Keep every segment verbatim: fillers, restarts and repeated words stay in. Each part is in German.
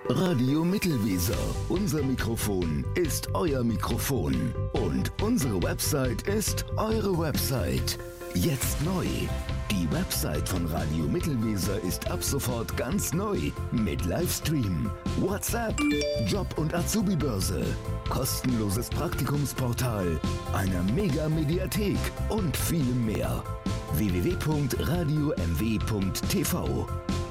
Radio Mittelweser. Unser Mikrofon ist euer Mikrofon. Und unsere Website ist eure Website. Jetzt neu. Die Website von Radio Mittelweser ist ab sofort ganz neu. Mit Livestream, WhatsApp, Job- und Azubi-Börse, kostenloses Praktikumsportal, einer Mega-Mediathek und vielem mehr. w w w punkt radio m w punkt t v.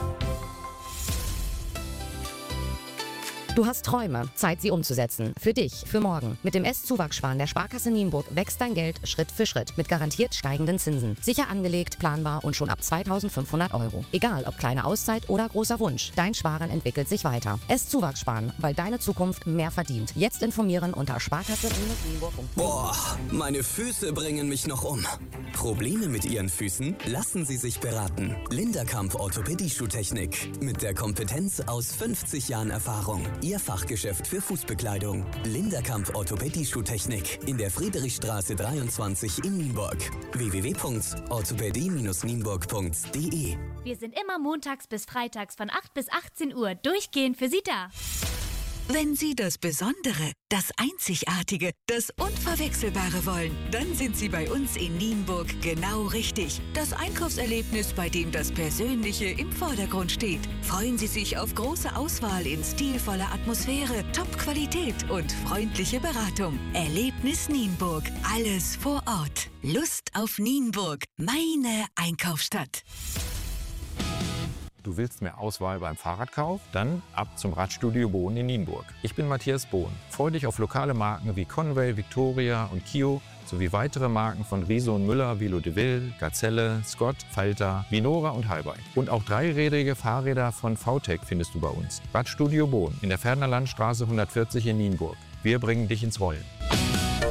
Du hast Träume, Zeit sie umzusetzen. Für dich, für morgen. Mit dem S-Zuwachssparen der Sparkasse Nienburg wächst dein Geld Schritt für Schritt mit garantiert steigenden Zinsen. Sicher angelegt, planbar und schon ab zweitausendfünfhundert Euro. Egal ob kleine Auszeit oder großer Wunsch, dein Sparen entwickelt sich weiter. S-Zuwachssparen, weil deine Zukunft mehr verdient. Jetzt informieren unter sparkasse nienburg punkt de. Boah, meine Füße bringen mich noch um. Probleme mit Ihren Füßen? Lassen Sie sich beraten. Linderkamp Orthopädie-Schuhtechnik. Mit der Kompetenz aus fünfzig Jahren Erfahrung. Ihr Fachgeschäft für Fußbekleidung. Linderkamp Orthopädie-Schuhtechnik in der Friedrichstraße dreiundzwanzig in Nienburg. w w w punkt orthopädie Bindestrich nienburg punkt d e. Wir sind immer montags bis freitags von acht bis achtzehn Uhr durchgehend für Sie da. Wenn Sie das Besondere, das Einzigartige, das Unverwechselbare wollen, dann sind Sie bei uns in Nienburg genau richtig. Das Einkaufserlebnis, bei dem das Persönliche im Vordergrund steht. Freuen Sie sich auf große Auswahl in stilvoller Atmosphäre, Top-Qualität und freundliche Beratung. Erlebnis Nienburg. Alles vor Ort. Lust auf Nienburg. Meine Einkaufsstadt. Du willst mehr Auswahl beim Fahrradkauf? Dann ab zum Radstudio Bohn in Nienburg. Ich bin Matthias Bohn. Freu dich auf lokale Marken wie Conway, Victoria und Kio sowie weitere Marken von Riese und Müller wie Lodeville, Gazelle, Scott, Falter, Vinora und Halbei. Und auch dreirädrige Fahrräder von V T E C findest du bei uns. Radstudio Bohn in der Ferner Landstraße hundertvierzig in Nienburg. Wir bringen dich ins Rollen.